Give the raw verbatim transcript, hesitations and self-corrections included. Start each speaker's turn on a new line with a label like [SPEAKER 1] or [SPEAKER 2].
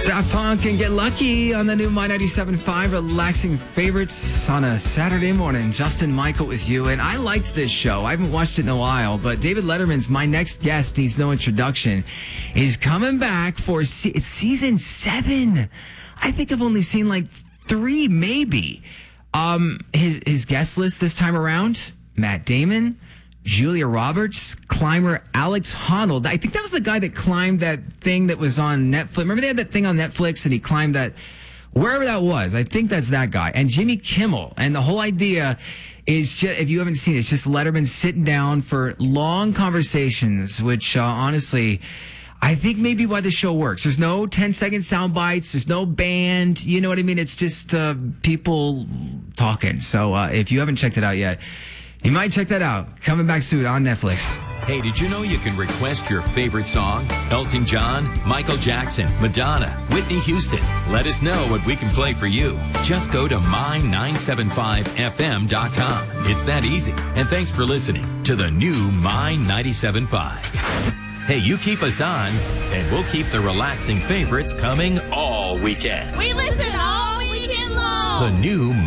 [SPEAKER 1] Daft Punk and Get Lucky on the new My ninety-seven point five relaxing favorites on a Saturday morning. Justin Michael with you. And I liked this show. I haven't watched it in a while, but David Letterman's My Next Guest Needs No Introduction is coming back for se- it's season seven. I think I've only seen like three, maybe. Um, his, his guest list this time around, Matt Damon, Julia Roberts, climber Alex Honnold. I think that was the guy that climbed that thing that was on Netflix. Remember they had that thing on Netflix and he climbed that, wherever that was. I think that's that guy. And Jimmy Kimmel. And the whole idea is just, if you haven't seen it, it's just Letterman sitting down for long conversations, which uh, honestly, I think maybe why the show works. There's no ten second sound bites. There's no band. You know what I mean? It's just uh, people talking. So uh, if you haven't checked it out yet, you might check that out. Coming back soon on Netflix.
[SPEAKER 2] Hey, did you know you can request your favorite song? Elton John, Michael Jackson, Madonna, Whitney Houston. Let us know what we can play for you. Just go to my nine seven five f m dot com. It's that easy. And thanks for listening to the new My ninety-seven point five. Hey, you keep us on, and we'll keep the relaxing favorites coming all weekend.
[SPEAKER 3] We listen all weekend long.
[SPEAKER 2] The new